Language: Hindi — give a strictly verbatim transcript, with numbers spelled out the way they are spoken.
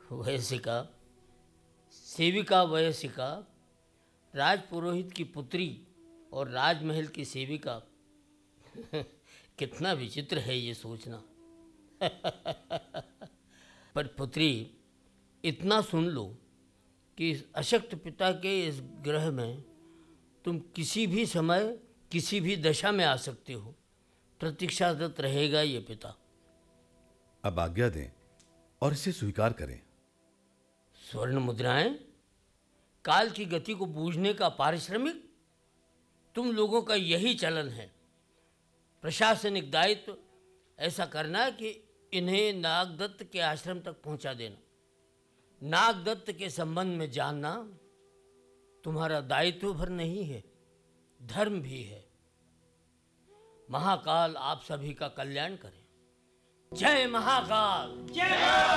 वयसिका, सेविका वयसिका, राजपुरोहित की पुत्री और राजमहल की सेविका। कितना विचित्र है ये सोचना। पर पुत्री, इतना सुन लो कि इस अशक्त पिता के इस ग्रह में तुम किसी भी समय किसी भी दशा में आ सकते हो। प्रतीक्षारत रहेगा ये पिता। अब आज्ञा दें और इसे स्वीकार करें। स्वर्ण मुद्राएं, काल की गति को बूझने का पारिश्रमिक, तुम लोगों का यही चलन है। प्रशासनिक दायित्व ऐसा करना कि इन्हें नागदत्त के आश्रम तक पहुंचा देना। नागदत्त के संबंध में जानना तुम्हारा दायित्व भर नहीं है, धर्म भी है। महाकाल आप सभी का कल्याण करे। जय महाकाल। जय